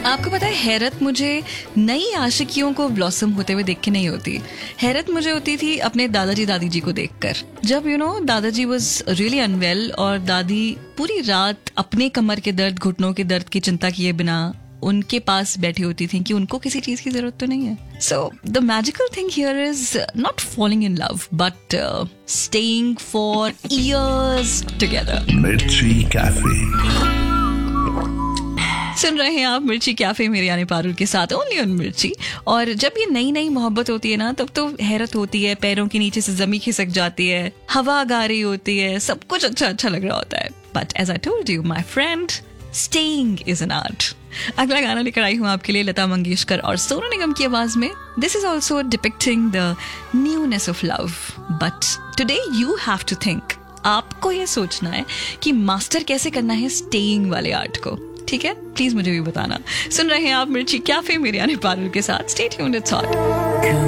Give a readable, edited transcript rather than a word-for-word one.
आपको पता है, हैरत मुझे नई आशिकियों को ब्लॉसम होते हुए देख के नहीं होती. हैरत मुझे होती थी अपने दादाजी दादी जी को देखकर. जब दादाजी वाज रियली अनवेल और दादी पूरी रात अपने कमर के दर्द, घुटनों के दर्द की चिंता किए बिना उनके पास बैठी होती थी कि उनको किसी चीज की जरूरत तो नहीं है. So the magical thing here is not falling in love but staying for years together. मिर्ची कैफे. सुन रहे हैं आप मिर्ची कैफे मेरे यानी पारुल के साथ, ओनली ऑन मिर्ची. और जब ये नई नई मोहब्बत होती है ना, तब तो हैरत होती है, पैरों के नीचे से जमी खिसक जाती है, हवा गा रही होती है, सब कुछ अच्छा अच्छा लग रहा होता है. But as I told you my friend, staying is an art. अगला गाना लेकर आई हूँ आपके लिए लता मंगेशकर और सोनू निगम की आवाज में. This is also depicting the newness of love, but today you have to think. आपको ये सोचना है कि मास्टर कैसे करना है स्टेइंग वाले आर्ट को. ठीक है, प्लीज मुझे भी बताना. सुन रहे हैं आप मिर्ची कैफे मेरे यानी पारुल के साथ. Stay tuned, it's hot.